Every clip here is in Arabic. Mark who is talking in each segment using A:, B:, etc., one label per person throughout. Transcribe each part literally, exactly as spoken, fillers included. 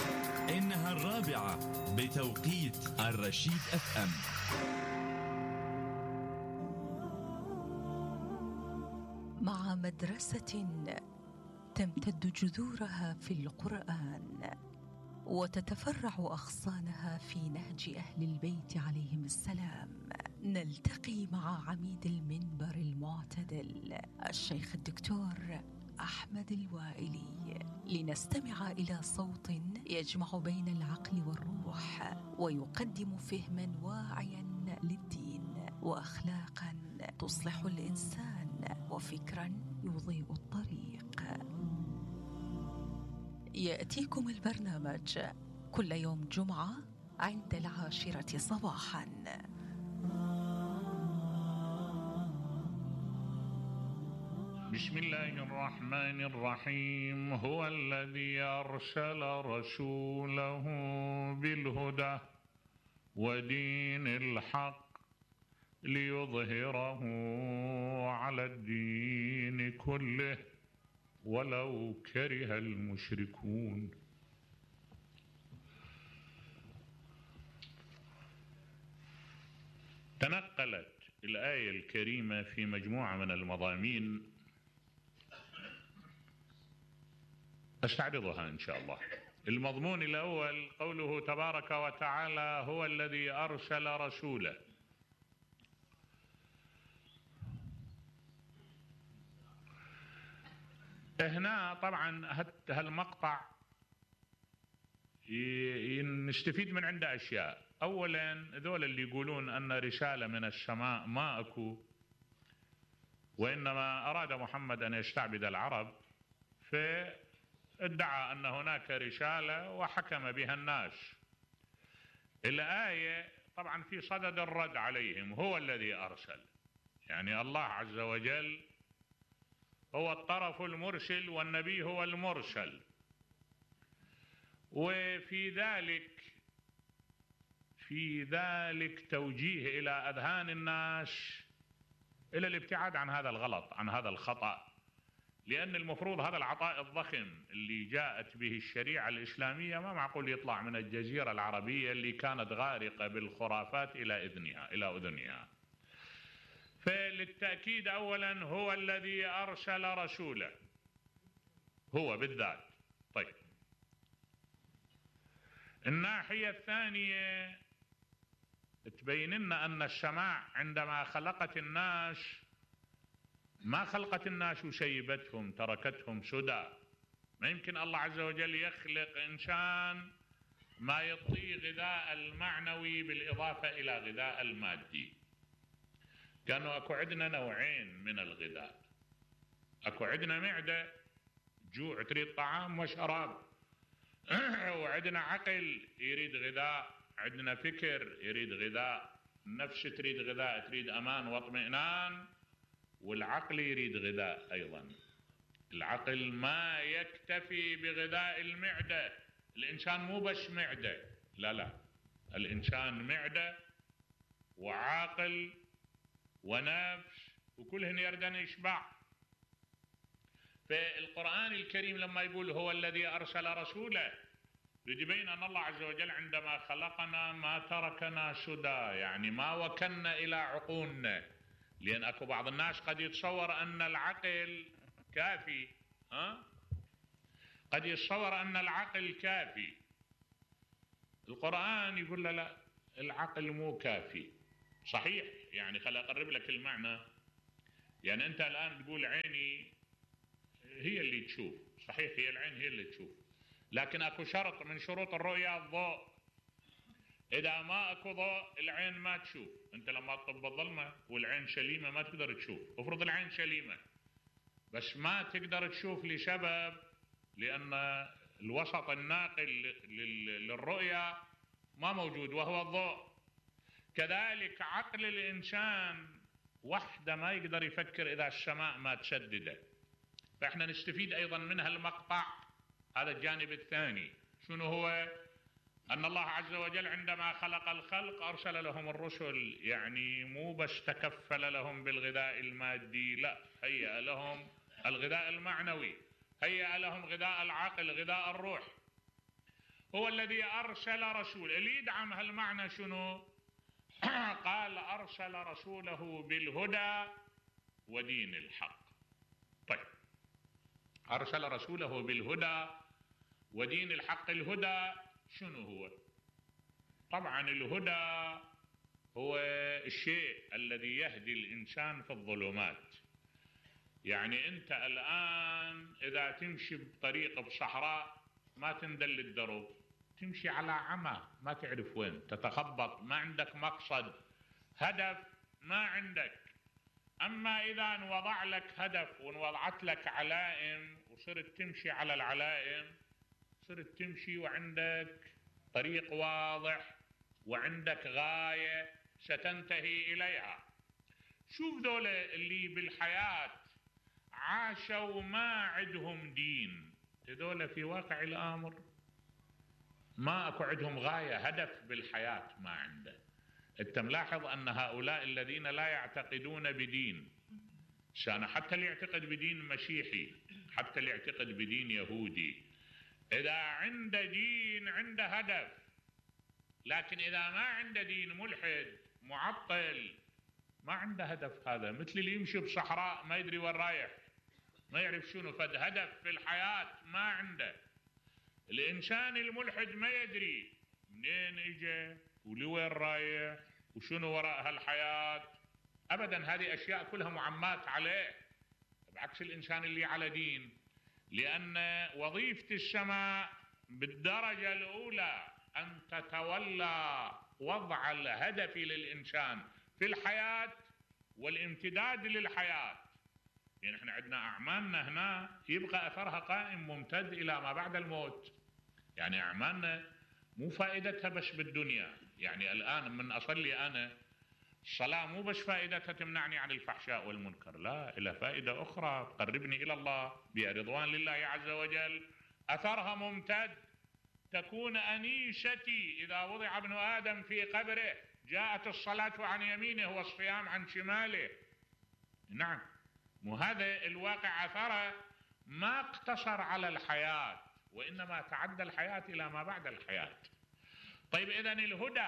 A: إنها الرابعة بتوقيت الرشيد اف ام.
B: مع مدرسة تمتد جذورها في القرآن وتتفرع أغصانها في نهج أهل البيت عليهم السلام، نلتقي مع عميد المنبر المعتدل الشيخ الدكتور أحمد الوائلي لنستمع إلى صوت يجمع بين العقل والروح ويقدم فهما واعيا للدين وأخلاقا تصلح الإنسان وفكرا يضيء الطريق. يأتيكم البرنامج كل يوم جمعة عند العاشرة صباحا.
C: بسم الله الرحمن الرحيم. هو الذي أرسل رسوله بالهدى ودين الحق ليظهره على الدين كله ولو كره المشركون. تنقلت الآية الكريمة في مجموعة من المضامين أستعرضها إن شاء الله. المضمون الأول قوله تبارك وتعالى هو الذي أرسل رسوله. هنا طبعا هالمقطع نستفيد من عنده أشياء. أولا ذول اللي يقولون أن رسالة من السماء ما أكو وإنما أراد محمد أن يستعبد العرب، فادعى أن هناك رسالة وحكم بها الناس. الآية طبعا في صدد الرد عليهم. هو الذي أرسل، يعني الله عز وجل هو الطرف المرسل والنبي هو المرسل، وفي ذلك في ذلك توجيه إلى أذهان الناس إلى الابتعاد عن هذا الغلط، عن هذا الخطأ، لأن المفروض هذا العطاء الضخم اللي جاءت به الشريعة الإسلامية ما معقول يطلع من الجزيرة العربية اللي كانت غارقة بالخرافات إلى إذنها إلى أذنها. فللتأكيد أولا هو الذي أرسل رسوله، هو بالذات. طيب، الناحية الثانية تبين لنا أن السماع عندما خلقت الناس ما خلقت الناس وسيبتهم تركتهم سدى. ما يمكن الله عز وجل يخلق إنسان ما يعطيه غذاء المعنوي بالإضافة إلى غذاء المادي. كانوا أكو عندنا نوعين من الغذاء. أكو عندنا معدة جوع تريد طعام وشراب، وعندنا عقل يريد غذاء، عندنا فكر يريد غذاء، النفس تريد غذاء، تريد أمان واطمئنان، والعقل يريد غذاء أيضا. العقل ما يكتفي بغذاء المعدة. الإنسان مو بس معدة، لا لا، الإنسان معدة وعاقل ونفس وكلهن يردن يشبع. فالقرآن الكريم لما يقول هو الذي أرسل رسوله يبين أن الله عز وجل عندما خلقنا ما تركنا سدى، يعني ما وكلنا إلى عقولنا. لأن أكو بعض الناس قد يتصور أن العقل كافي، ها؟ قد يتصور أن العقل كافي. القرآن يقول لا لا، العقل مو كافي. صحيح، يعني خل أقرب لك المعنى. يعني أنت الآن تقول عيني هي اللي تشوف، صحيح هي العين هي اللي تشوف، لكن أكو شرط من شروط الرؤية الضوء. إذا ما أكو ضوء العين ما تشوف. أنت لما تطب الظلمة والعين سليمة ما تقدر تشوف. افرض العين سليمة بس ما تقدر تشوف لسبب، لأن الوسط الناقل للرؤية ما موجود وهو الضوء. كذلك عقل الإنسان وحده ما يقدر يفكر إذا السماء ما تسدده. فإحنا نستفيد أيضا من هالمقطع هذا الجانب الثاني. شنو هو؟ أن الله عز وجل عندما خلق الخلق أرسل لهم الرسل، يعني مو بس تكفل لهم بالغذاء المادي، لا، هيأ لهم الغذاء المعنوي، هيأ لهم غذاء العقل، غذاء الروح. هو الذي أرسل رسوله. اللي يدعم هالمعنى شنو؟ قال أرسل رسوله بالهدى ودين الحق. طيب، أرسل رسوله بالهدى ودين الحق. الهدى شنو هو؟ طبعا الهدى هو الشيء الذي يهدي الإنسان في الظلمات. يعني أنت الآن إذا تمشي بطريق بصحراء ما تندل الدرب، تمشي على عمى، ما تعرف وين تتخبط، ما عندك مقصد، هدف ما عندك. أما إذا نوضع لك هدف ونوضعت لك علائم وصرت تمشي على العلائم، صرت تمشي وعندك طريق واضح وعندك غاية ستنتهي إليها. شوف دول اللي بالحياة عاشوا ما عندهم دين، هذول في واقع الأمر ما أكو عندهم غاية، هدف بالحياة ما عنده. أنت ملاحظ أن هؤلاء الذين لا يعتقدون بدين، شان حتى اللي يعتقد بدين مسيحي، حتى اللي يعتقد بدين يهودي، إذا عنده دين عنده هدف. لكن إذا ما عنده دين ملحد معطل ما عنده هدف. هذا مثل اللي يمشي بصحراء ما يدري وين رايح، ما يعرف شنو فد هدف في الحياة ما عنده. الإنسان الملحد ما يدري منين إجا ولوين رايح وشنو وراء هالحياة أبدا. هذه أشياء كلها معمات عليه، بعكس الإنسان اللي على دين. لأن وظيفة السماء بالدرجة الأولى أن تتولى وضع الهدف للإنسان في الحياة والامتداد للحياة. يعني احنا عندنا أعمالنا هنا يبقى أثرها قائم ممتد إلى ما بعد الموت. يعني أعمالنا مو فائدتها بس بالدنيا. يعني الآن من أصلي أنا الصلاة مو بس فائدتها تمنعني عن الفحشاء والمنكر، لا، إلى فائدة أخرى تقربني إلى الله بها رضوان لله عز وجل، أثرها ممتد. تكون أنيستي إذا وضع ابن آدم في قبره، جاءت الصلاة عن يمينه والصيام عن شماله. نعم، وهذا الواقع أثره ما اقتصر على الحياة وإنما تعدى الحياة إلى ما بعد الحياة. طيب، إذن الهدى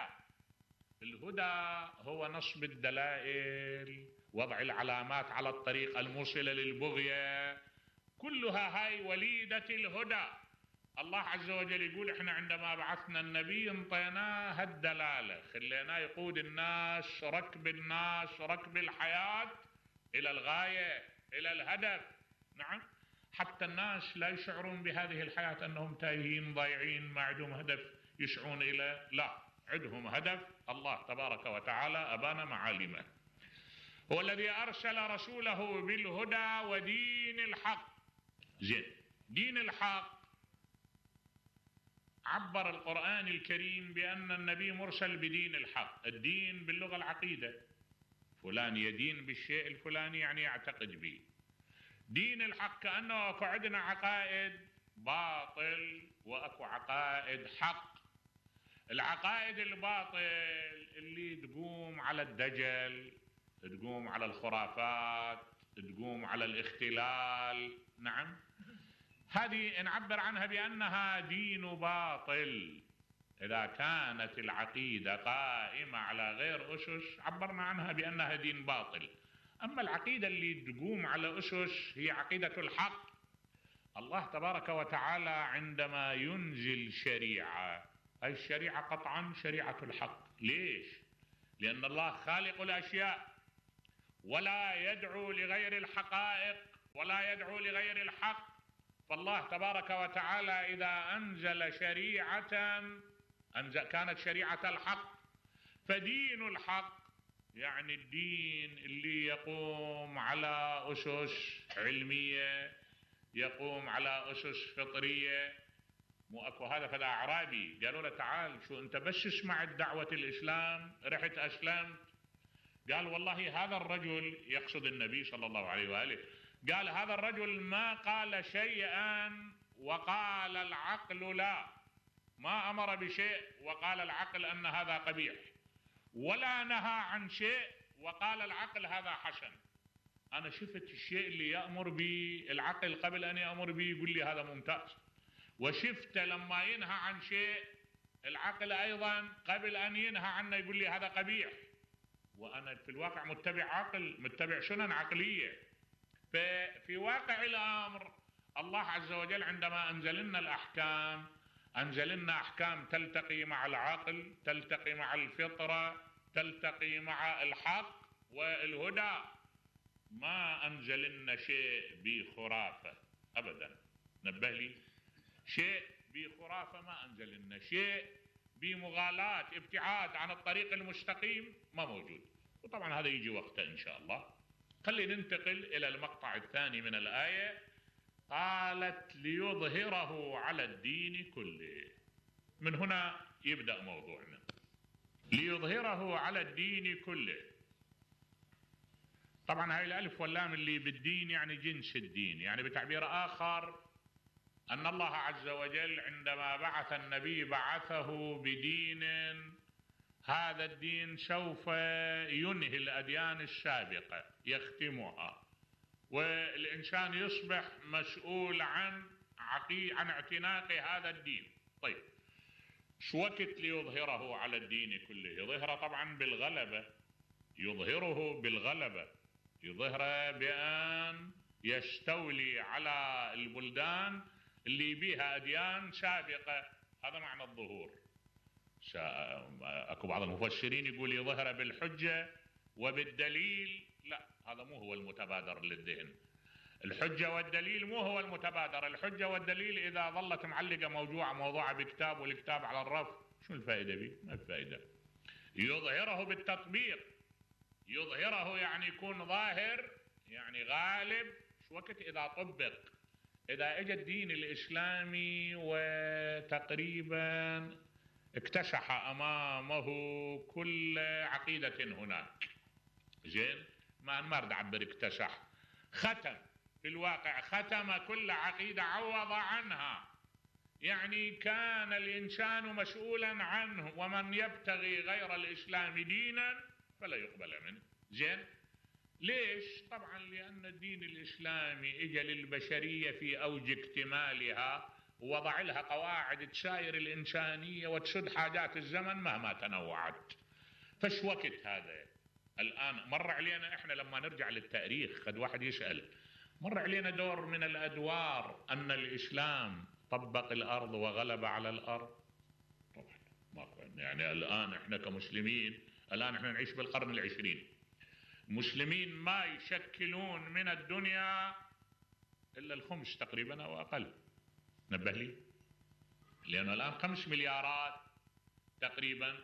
C: الهدى هو نصب الدلائل، وضع العلامات على الطريق الموصلة للبغية، كلها هاي وليدة الهدى. الله عز وجل يقول احنا عندما بعثنا النبي انطيناه الدلالة، خليناه يقود الناس، ركب الناس، ركب الحياة إلى الغاية، إلى الهدف. نعم، حتى الناس لا يشعرون بهذه الحياة أنهم تايهين ضايعين ما عندهم هدف يسعون إلى، لا، عندهم هدف. الله تبارك وتعالى أبان معالمه. هو الذي أرسل رسوله بالهدى ودين الحق. زين، دين الحق عبر القرآن الكريم بأن النبي مرسل بدين الحق. الدين باللغة العقيدة، فلان يدين بالشيء الفلاني يعني يعتقد به. دين الحق كأنه أكو عندنا عقائد باطل وأكو عقائد حق. العقائد الباطل اللي تقوم على الدجل، تقوم على الخرافات، تقوم على الاختلال، نعم، هذه نعبر عنها بأنها دين باطل. إذا كانت العقيدة قائمة على غير أسس عبرنا عنها بأنها دين باطل. أما العقيدة اللي تقوم على أسس هي عقيدة الحق. الله تبارك وتعالى عندما ينزل شريعة، هذه الشريعة قطعا شريعة الحق. ليش؟ لأن الله خالق الأشياء ولا يدعو لغير الحقائق ولا يدعو لغير الحق. فالله تبارك وتعالى إذا أنزل شريعة أنزل كانت شريعة الحق. فدين الحق يعني الدين اللي يقوم على أسس علمية، يقوم على أسس فطرية. مو أكو هذا فدا أعرابي قالوا له تعال شو أنت بس اسمع الدعوة الإسلام رحت أسلمت؟ قال والله هذا الرجل، يقصد النبي صلى الله عليه وآله، قال هذا الرجل ما قال شيئا وقال العقل لا، ما أمر بشيء وقال العقل أن هذا قبيح، ولا نهى عن شيء وقال العقل هذا حسن. أنا شفت الشيء اللي يأمر به العقل قبل أن يأمر به يقول لي هذا ممتاز، وشفت لما ينهى عن شيء العقل أيضا قبل أن ينهى عنه يقول لي هذا قبيح، وأنا في الواقع متبع عقل، متبع سنن عقلية. ففي واقع الأمر الله عز وجل عندما أنزل لنا الأحكام أنزل لنا أحكام تلتقي مع العقل، تلتقي مع الفطرة، تلتقي مع الحق والهدى. ما أنزل لنا شيء بخرافة أبدا، نبه لي، شيء بخرافة ما أنزل لنا، شيء بمغالاة ابتعاد عن الطريق المستقيم ما موجود. وطبعا هذا يجي وقته إن شاء الله. خلينا ننتقل إلى المقطع الثاني من الآية. قالت ليظهره على الدين كله. من هنا يبدأ موضوعنا، ليظهره على الدين كله. طبعا هاي الألف واللام اللي بالدين يعني جنس الدين، يعني بتعبير آخر أن الله عز وجل عندما بعث النبي بعثه بدين، هذا الدين سوف ينهي الأديان السابقة، يختمها، والإنسان يصبح مسؤول عن عقي عن اعتناق هذا الدين. طيب شو وقت ليظهره على الدين كله؟ يظهره طبعا بالغلبة، يظهره بالغلبة، يظهره بأن يستولي على البلدان اللي بيها أديان سابقة. هذا معنى الظهور. أكو بعض المفسرين يقول يظهر بالحجة وبالدليل. لا، هذا مو هو المتبادر للذهن. الحجة والدليل مو هو المتبادر. الحجة والدليل إذا ظلت معلقة موجوعة موضوعة بكتاب والكتاب على الرف، شو الفائدة به؟ ما الفائدة. يظهره بالتطبيق. يظهره يعني يكون ظاهر، يعني غالب. شو وقت؟ إذا طبق، إذا اجى الدين الإسلامي وتقريبا اكتسح أمامه كل عقيدة هناك. زين؟ ما ما أريد أعبر اكتسح، ختم في الواقع، ختم كل عقيدة، عوض عنها. يعني كان الإنسان مسؤولا عنه، ومن يبتغي غير الإسلام دينا فلا يقبل منه. زين؟ ليش؟ طبعا لأن الدين الإسلامي إجا للبشرية في أوج اكتمالها، ووضع لها قواعد تساير الإنسانية وتسد حاجات الزمن مهما تنوعت. فش وقت هذا؟ الآن مر علينا إحنا لما نرجع للتاريخ، قد واحد يسأل، مر علينا دور من الأدوار أن الإسلام طبق الأرض وغلب على الأرض؟ طبعا ما يعني. الآن إحنا كمسلمين، الآن إحنا نعيش بالقرن العشرين، مسلمين ما يشكلون من الدنيا إلا الخمس تقريبا أو أقل. نبه لي، لأنه الآن خمس مليارات تقريبا.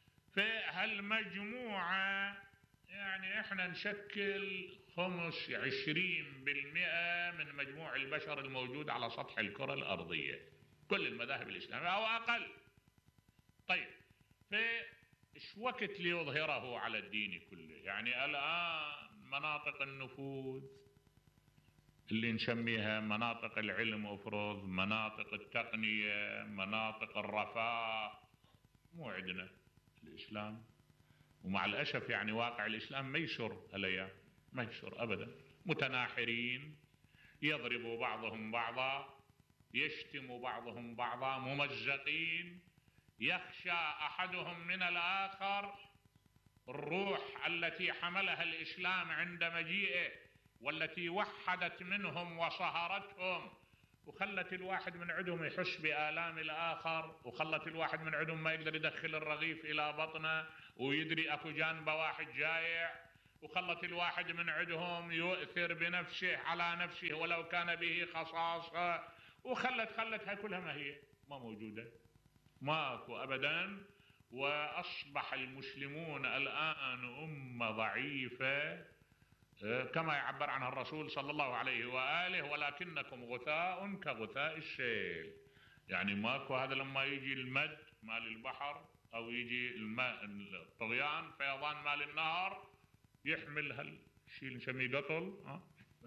C: فهالمجموعة يعني إحنا نشكل خمس عشرين بالمئة من مجموع البشر الموجود على سطح الكرة الأرضية، كل المذاهب الإسلامية أو أقل. طيب فإيش وقت ليظهره على الدين كله؟ يعني الآن مناطق النفوذ اللي نسميها مناطق العلم أفرض، مناطق التقنية، مناطق الرفاه، مو عندنا الإسلام. ومع الأسف يعني واقع الإسلام ما يسر هالأيام، ما يسر أبدا. متناحرين، يضرب بعضهم بعضا، يشتم بعضهم بعضا، ممزقين، يخشى أحدهم من الآخر. الروح التي حملها الإسلام عند مجيئه والتي وحدت منهم وصهرتهم وخلت الواحد من عندهم يحس بآلام الآخر، وخلت الواحد من عندهم ما يقدر يدخل الرغيف إلى بطنه ويدري أكو جانبه واحد جايع، وخلت الواحد من عندهم يؤثر بنفسه على نفسه ولو كان به خصاصة، وخلت خلت هاي كلها ما هي ما موجودة، ماكو أبدا. وأصبح المسلمون الآن أمة ضعيفة كما يعبر عنها الرسول صلى الله عليه وآله: ولكنكم غثاء كغثاء السيل. يعني ماكو هذا لما يجي المد مال البحر أو يجي الماء الطغيان فيضان مال النهر يحمل هالشيء اللي نسميه قطل. ها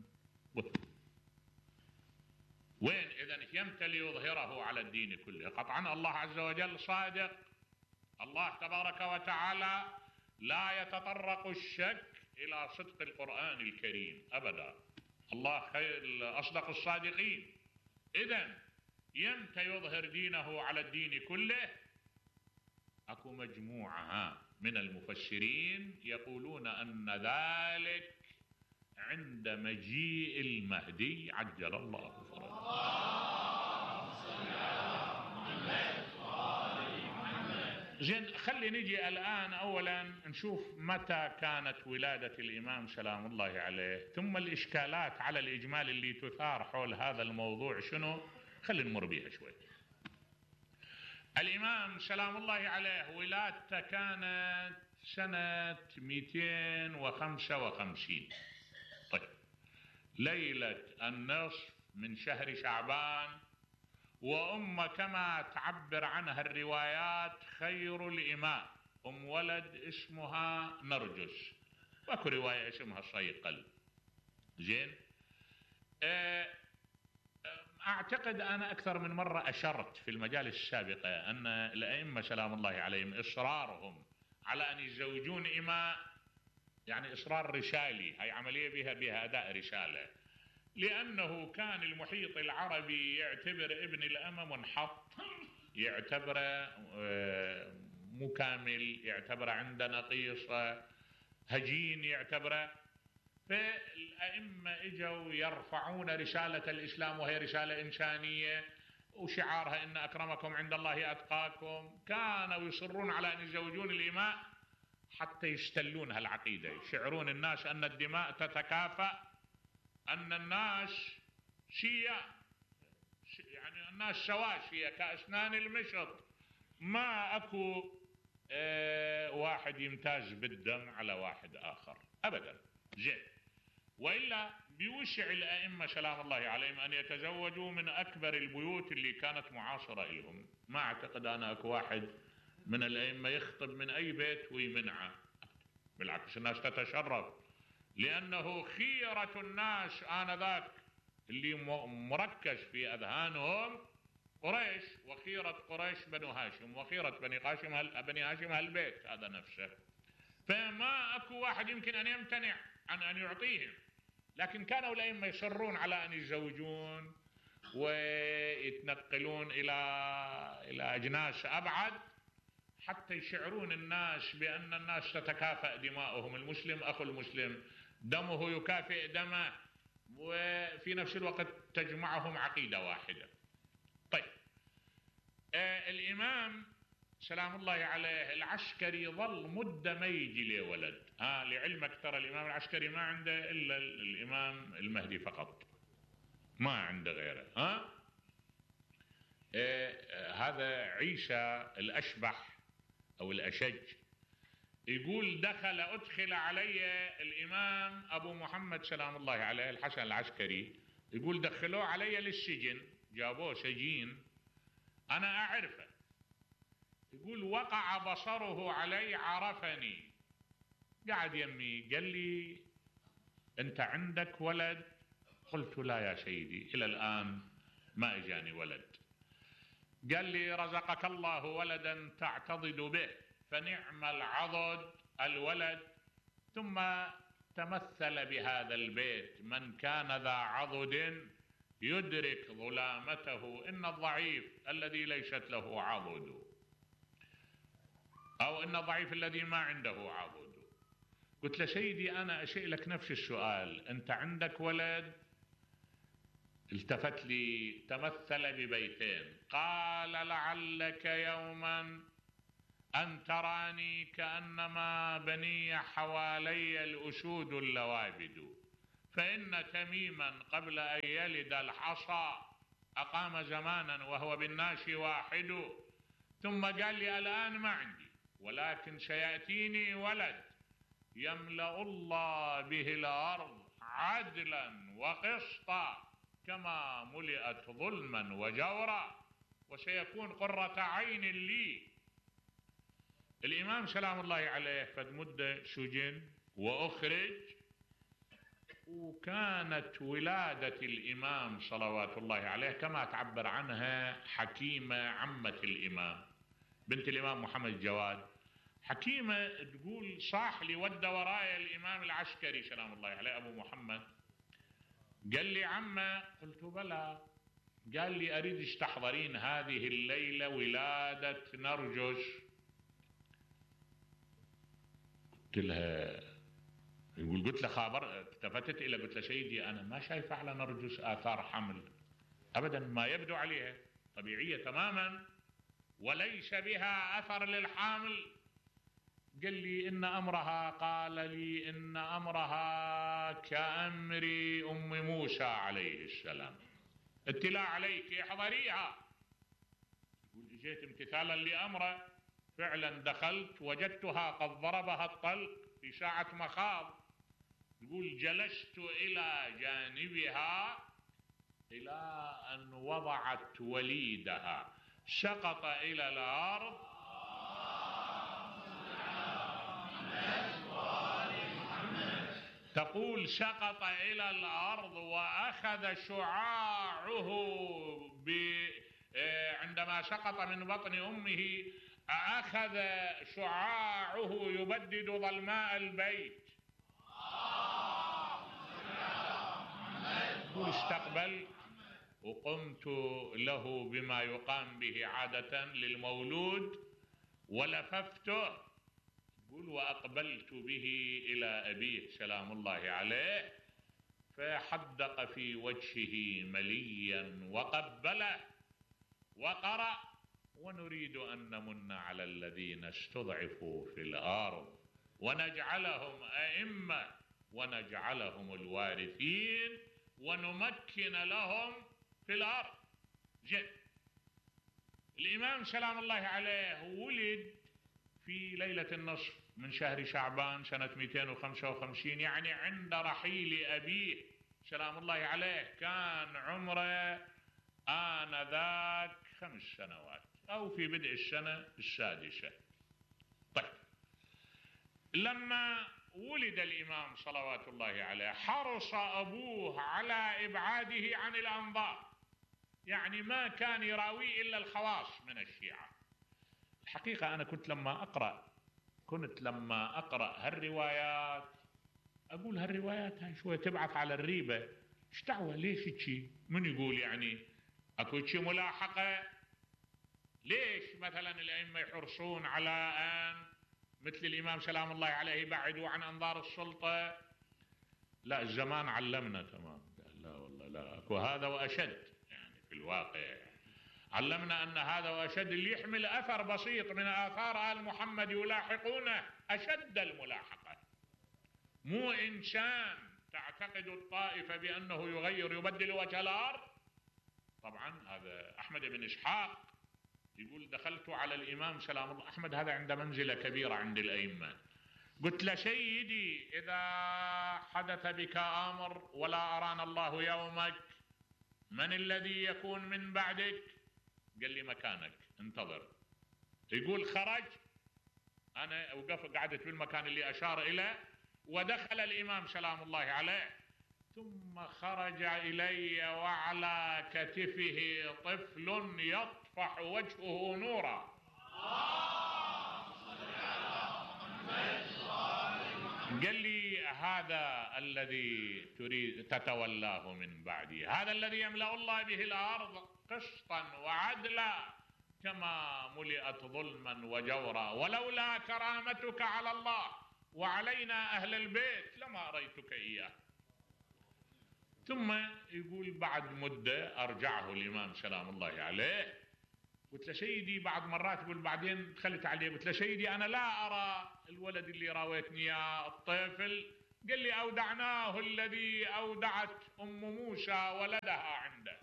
C: وين إذن يمتلي يظهره على الدين كله؟ قطعا الله عز وجل صادق. الله تبارك وتعالى لا يتطرق الشك إلى صدق القرآن الكريم أبدا. الله خير أصدق الصادقين. إذن يمتى يظهر دينه على الدين كله؟ أكو مجموعة من المفسرين يقولون أن ذلك عند مجيء المهدي عجل الله فرجه. زين، خلي نجي الآن أولا نشوف متى كانت ولادة الإمام سلام الله عليه، ثم الإشكالات على الإجمال اللي تثار حول هذا الموضوع شنو، خلي نمر بيها شوي. الإمام سلام الله عليه ولادته كانت سنة مئتين وخمسة وخمسين. طيب، ليلة النصف من شهر شعبان، وأم كما تعبر عنها الروايات خير الإمام، أم ولد اسمها نرجس، واكو رواية اسمها صيقل. زين، أعتقد أنا أكثر من مرة أشرت في المجالس السابقة أن الأئمة سلام الله عليهم إصرارهم على أن يزوجون إماء يعني إصرار رسالي، هاي عملية بها بها أداء رسالة، لأنه كان المحيط العربي يعتبر ابن الأمة منحط، يعتبره مكامل، يعتبره عنده نقيصة، هجين يعتبره. فالأئمة اجوا يرفعون رسالة الإسلام وهي رسالة إنسانية، وشعارها إن أكرمكم عند الله أتقاكم. كانوا يصرون على أن يزوجون الإماء حتى يستلون هالعقيدة، يشعرون الناس أن الدماء تتكافأ، أن الناس شيء، يعني الناس سواسية كأسنان المشط، ما أكو اه واحد يمتاز بالدم على واحد آخر أبدا. زين، وإلا بيوسع الأئمة سلام الله عليهم أن يتزوجوا من أكبر البيوت اللي كانت معاصرة لهم. ما أعتقد أنا أكو واحد من الأئمة يخطب من أي بيت ويمنعه، بالعكس الناس تتشرف، لأنه خيرة الناس آنذاك اللي مركز في أذهانهم قريش، وخيرة قريش بنو هاشم، وخيرة بني هاشم بني هاشم هالبيت هذا نفسه. فما أكو واحد يمكن أن يمتنع عن أن يعطيهم، لكن كانوا الأئمة يصرون على أن يزوجون ويتنقلون إلى إلى أجناس أبعد حتى يشعرون الناس بأن الناس تتكافأ دماؤهم، المسلم أخو المسلم، دمه يكافئ دمه، وفي نفس الوقت تجمعهم عقيدة واحدة. طيب، آه الإمام سلام الله عليه العسكري ظل مدة ما يجي له ولد. ها لعلمك ترى الإمام العسكري ما عنده إلا الإمام المهدي فقط، ما عنده غيره. ها آه هذا عيسى الأشبح أو الأشج يقول دخل أدخل علي الإمام أبو محمد سلام الله عليه الحسن العسكري، يقول دخلوه علي للسجن، جابوه سجين أنا أعرفه، يقول وقع بصره علي عرفني، قاعد يمي قال لي أنت عندك ولد؟ قلت لا يا سيدي إلى الآن ما إجاني ولد. قال لي رزقك الله ولدا تعتضد به، فنعم العضد الولد. ثم تمثل بهذا البيت من كان ذا عضد يدرك ظلامته، إن الضعيف الذي ليست له عضد، أو إن الضعيف الذي ما عنده عضد. قلت له سيدي أنا أسألك نفس السؤال، أنت عندك ولد؟ التفت لي تمثل ببيتين، قال لعلك يوما أن تراني كأنما بني حوالي الأسود اللوابد، فإن تميما قبل أن يلد الحصى أقام زمانا وهو بالناس واحد. ثم قال لي الآن ما عندي، ولكن سيأتيني ولد يملأ الله به الأرض عدلا وقسطا كما ملئت ظلما وجورا، وسيكون قرة عين لي. الإمام سلام الله عليه فد مدة سجن وأخرج، وكانت ولادة الإمام صلوات الله عليه كما تعبر عنها حكيمة عمة الإمام بنت الإمام محمد جواد. حكيمة تقول صاح لي ود ورايا الإمام العسكري سلام الله عليه أبو محمد، قال لي عمه، قلت بلى، قال لي أريدش تحضرين هذه الليلة ولادة نرجس. قلت لها، يقول قلت له خابر، التفتت إلى قلت له سيدي أنا ما شايفة على نرجس آثار حمل أبدا، ما يبدو عليها طبيعية تماما وليس بها أثر للحامل. قال لي إن أمرها، قال لي إن أمرها كأمر أم موسى عليه السلام، اتلاء عليك احضريها. يقول جئت امتثالا لأمره، فعلا دخلت وجدتها قد ضربها الطلق في ساعة مخاض. يقول جلست إلى جانبها إلى أن وضعت وليدها، سقط إلى الأرض تقول سقط إلى الأرض وأخذ شعاعه عندما سقط من بطن أمه، أخذ شعاعه يبدد ظلماء البيت. استقبل وقمت له بما يقام به عادة للمولود ولففته. يقول وأقبلت به إلى أبيه سلام الله عليه، فحدق في وجهه مليا وقبله وقرأ ونريد أن نمن على الذين استضعفوا في الأرض ونجعلهم أئمة ونجعلهم الوارثين ونمكن لهم في الأرض. جد الإمام سلام الله عليه ولد في ليلة النصف من شهر شعبان سنة مئتين وخمسة وخمسين، يعني عند رحيل أبيه سلام الله عليه كان عمره آنذاك خمس سنوات أو في بدء السنة السادسة. طيب لما ولد الإمام صلوات الله عليه حرص أبوه على إبعاده عن الأنظار، يعني ما كان يراويه إلا الخواص من الشيعة. الحقيقة أنا كنت لما أقرأ كنت لما أقرأ هالروايات أقول هالروايات هاي شوية تبعث على الريبة، إيش دعوة ليش تشي؟ من يقول يعني أكو تشي ملاحقة؟ ليش مثلا الأئمة يحرصون على أن مثل الإمام سلام الله عليه يبعدوا عن أنظار السلطة؟ لا الزمان علمنا تمام، لا والله لا، أكو هذا وأشد، يعني في الواقع علمنا أن هذا وأشد اللي يحمل أثر بسيط من آثار آل محمد يلاحقونه أشد الملاحقة. مو إنسان تعتقد الطائفة بأنه يغير يبدل وجه الأرض. طبعا هذا أحمد بن إسحاق يقول دخلت على الإمام سلام الله، أحمد هذا عنده منزلة كبيرة عند الأئمة، قلت له سيدي إذا حدث بك أمر ولا أرانا الله يومك من الذي يكون من بعدك؟ قال لي مكانك انتظر. يقول خرج، أنا وقف قعدت بالمكان اللي أشار إليه، ودخل الإمام سلام الله عليه ثم خرج إلي وعلى كتفه طفل يطفح وجهه نورا. قال لي هذا الذي تريد تتولاه من بعدي، هذا الذي يملأ الله به الأرض قسطا وعدلا كما ملئت ظلما وجورا، ولولا كرامتك على الله وعلينا أهل البيت لما أريتك إياه. ثم يقول بعد مدة أرجعه الإمام سلام الله عليه، قلت له سيدي بعد مرات يقول بعدين دخلت عليه قلت له سيدي أنا لا أرى الولد اللي راويتني إياه الطفل. قال لي أودعناه الذي أودعت أم موسى ولدها عنده.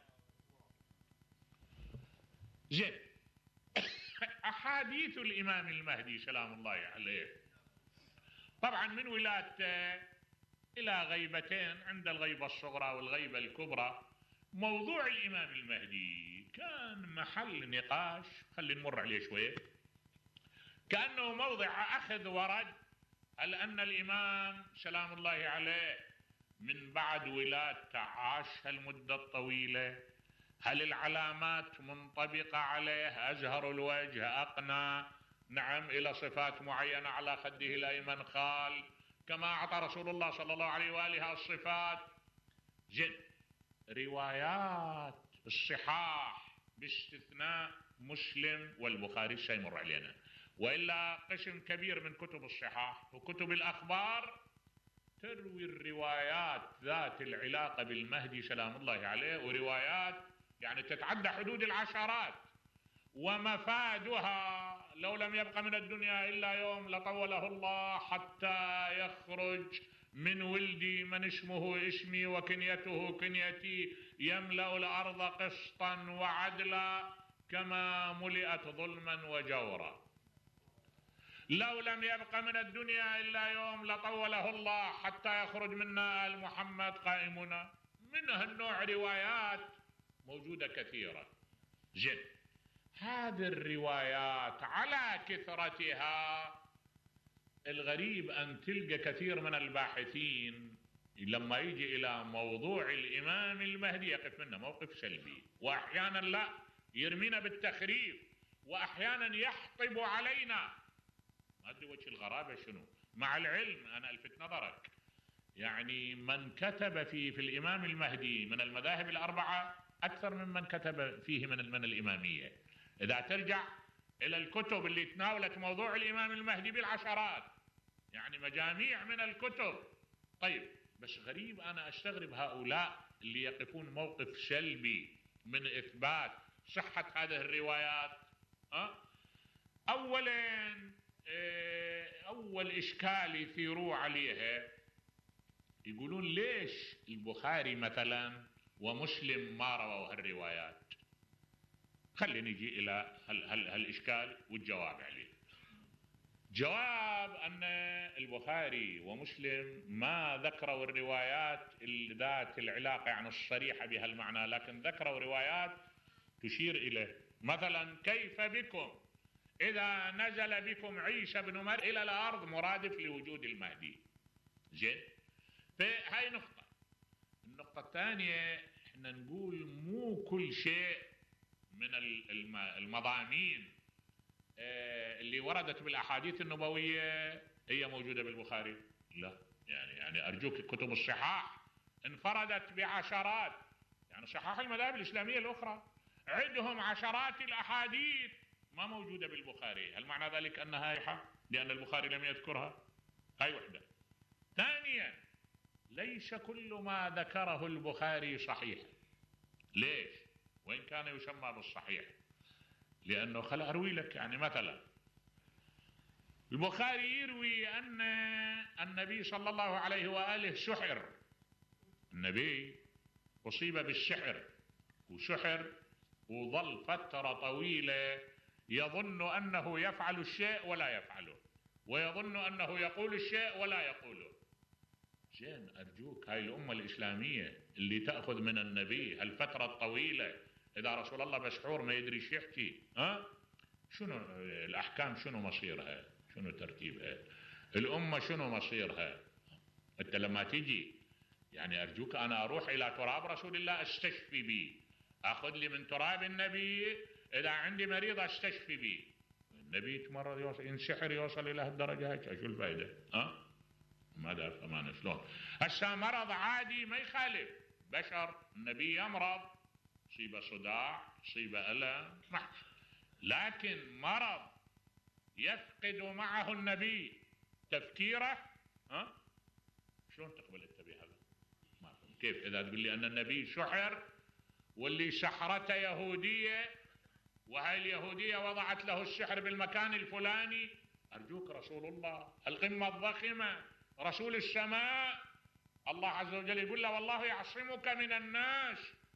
C: زين أحاديث الإمام المهدي سلام الله عليه طبعا من ولادته إلى غيبتين، عند الغيبة الصغرى والغيبة الكبرى. موضوع الإمام المهدي كان محل نقاش، خلينا نمر عليه شوية، كأنه موضع أخذ ورد. هل أن الإمام سلام الله عليه من بعد ولادته عاش هالمدة الطويلة؟ هل العلامات منطبقة عليه؟ أزهر الوجه، أقنى، نعم، إلى صفات معينة على خده الأيمن خال، كما أعطى رسول الله صلى الله عليه وآله الصفات. جد روايات الصحاح باستثناء مسلم والبخاري سيمر علينا، وإلا قسم كبير من كتب الصحاح وكتب الأخبار تروي الروايات ذات العلاقة بالمهدي سلام الله عليه، وروايات يعني تتعدى حدود العشرات، ومفادها لو لم يبق من الدنيا إلا يوم لطوله الله حتى يخرج من ولدي من اسمه اسمي وكنيته كنيتي يملأ الأرض قسطا وعدلا كما ملئت ظلما وجورا. لو لم يبق من الدنيا إلا يوم لطوله الله حتى يخرج منا آل محمد قائمنا. من هالنوع روايات موجودة كثيرة جد. هذه الروايات على كثرتها الغريب أن تلقى كثير من الباحثين لما يجي إلى موضوع الإمام المهدي يقف منه موقف سلبي، وأحيانا لا يرمينا بالتخريف، وأحيانا يحطب علينا. ما أدري وجه الغرابة شنو، مع العلم أنا ألفت نظرك يعني من كتب في في الإمام المهدي من المذاهب الأربعة أكثر ممن كتب فيه من من الإمامية. إذا ترجع إلى الكتب اللي تناولت موضوع الإمام المهدي بالعشرات، يعني مجاميع من الكتب. طيب بس غريب أنا أستغرب هؤلاء اللي يقفون موقف سلبي من إثبات صحة هذه الروايات. أه؟ أولا أول إشكال يثيروا عليها يقولون ليش البخاري مثلا ومسلم ما رووا هالروايات؟ خلينا نجي إلى هالإشكال والجواب عليه. جواب أن البخاري ومسلم ما ذكروا الروايات ذات العلاقة يعني الصريحة بهالمعنى، لكن ذكروا روايات تشير إليه. مثلا كيف بكم إذا نزل بكم عيسى بن مريم إلى الأرض مرادف لوجود المهدي. زين، فهاي نقطة. النقطة الثانية احنا نقول مو كل شيء من المضامين اللي وردت بالأحاديث النبوية هي موجودة بالبخاري. لا، يعني يعني أرجوك كتب الصحاح انفردت بعشرات، يعني صحاح المذاهب الإسلامية الأخرى عندهم عشرات الأحاديث ما موجودة بالبخاري. هل معنى ذلك أنها صحيحة لأن البخاري لم يذكرها؟ هاي وحدة. ثانيا ليس كل ما ذكره البخاري صحيح. ليش؟ وإن كان يسمى بالصحيح، لأنه خل أروي لك يعني مثلا البخاري يروي أن النبي صلى الله عليه وآله سحر. النبي أصيب بالسحر وسحر وظل فترة طويلة يظن أنه يفعل الشيء ولا يفعله، ويظن أنه يقول الشيء ولا يقوله. زين، أرجوك هاي الأمة الإسلامية اللي تأخذ من النبي هالفترة الطويلة، إذا رسول الله مسحور ما يدري شو يحكي، ها شنو الأحكام، شنو مصيرها، شنو ترتيبها، الأمة شنو مصيرها؟ أنت لما تجي يعني أرجوك أنا أروح إلى تراب رسول الله أستشفي به، أخذ لي من تراب النبي إذا عندي مريض أستشفي به. النبي يتمرض يوصل ينسحر يوصل إلى هالدرجة هيك، شو الفائدة؟ ها ماذا أفهمان شلون؟ هسه مرض عادي ما يخالف بشر، النبي يمرض، يصيب صداع، يصيب ألم، لكن مرض يفقد معه النبي تفكيره، ها شلون تقبل انت بهذا؟ ما فهم. كيف اذا تقول لي ان النبي سحر واللي سحرته يهوديه وهاي اليهوديه وضعت له السحر بالمكان الفلاني؟ ارجوك رسول الله القمه الضخمه رسول السماء الله عز وجل يقول له والله يعصمك من الناس